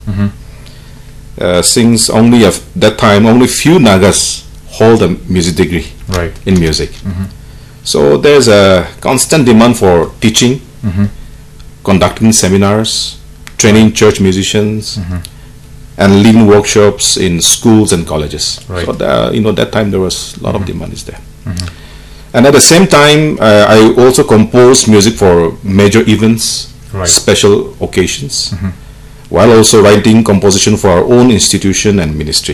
Since only at that time only few Nagas hold a music degree Right. in music. So there's a constant demand for teaching, conducting seminars, training church musicians, and leading workshops in schools and colleges. Right. So that time there was a lot of demand is there. And at the same time, I also compose music for major events, Right. special occasions, while also writing composition for our own institution and ministry.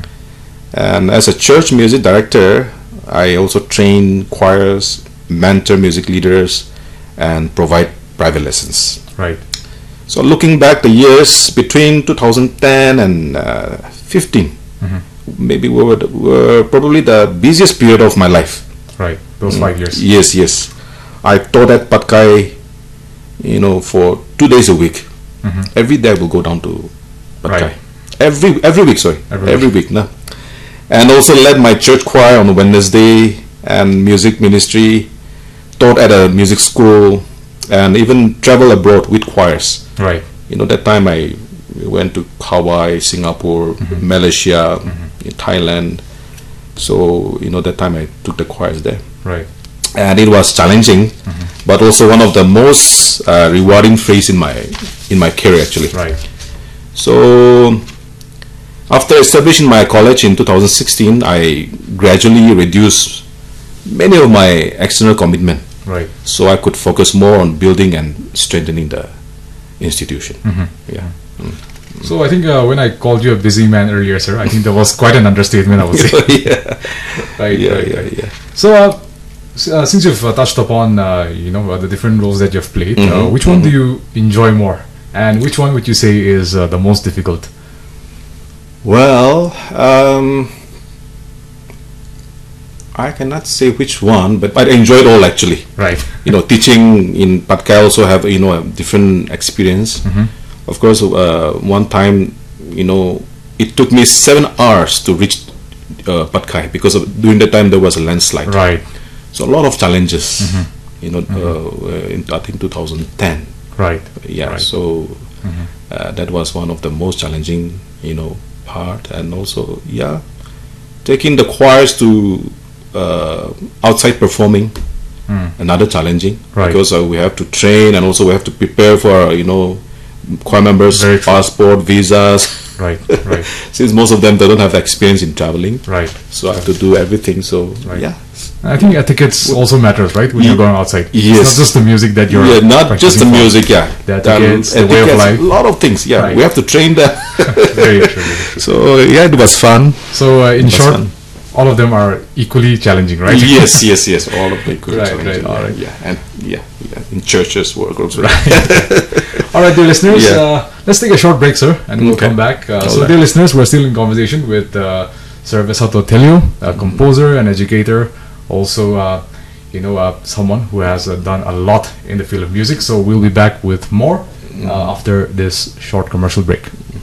And as a church music director, I also train choirs, mentor music leaders, and provide private lessons. Right. So looking back the years between 2010 and 15, maybe were probably the busiest period of my life. Right. Those 5 years. Yes. I taught at Patkai, for 2 days a week. Every day I will go down to Patkai. Right. Every week, sorry. Every Every week, no. And also led my church choir on Wednesday and music ministry, taught at a music school, and even travel abroad with choirs. Right. That time I went to Hawaii, Singapore, Malaysia, Thailand. So, that time I took the choirs there. Right. And it was challenging, but also one of the most rewarding phase in my career actually. Right. So after establishing my college in 2016, I gradually reduced many of my external commitment, Right. so I could focus more on building and strengthening the institution. Yeah. So I think when I called you a busy man earlier, sir, I think that was quite an understatement, I would say. Yeah. Right. Yeah, right, yeah, right. yeah. So since you've touched upon the different roles that you've played, which one do you enjoy more, and which one would you say is the most difficult? Well, I cannot say which one, but I enjoyed all actually. Right. Teaching in Patkai also have a different experience. Of course, one time, it took me 7 hours to reach Patkai because during that time there was a landslide. Right. So a lot of challenges. In I think 2010. Right. Yeah. Right. So that was one of the most challenging, part, and also taking the choirs to outside performing. Another challenging, Right. because we have to train and also we have to prepare for choir members' Very true. passport, visas. Right. Right. Since most of them they don't have experience in traveling, Right. so I have to do everything. So Right. yeah, I think etiquette also matters, right? When you're going outside. Yes. It's not just the music that you're not just the practicing for. music. Yeah, The etiquettes, the way of etiquettes, life. a lot of things. Yeah, Right. we have to train them. Very true. Very true. So yeah, it was fun. So in was short, fun. all of them are equally challenging, right? Yes. All of them could Right, challenging, right, all right. Yeah, and in churches work also. All right, dear listeners, Yeah. let's take a short break, sir, and we'll Okay. come back. So, right. dear listeners, we're still in conversation with Sir Vesato Telio, a composer and educator, also, someone who has done a lot in the field of music. So we'll be back with more after this short commercial break.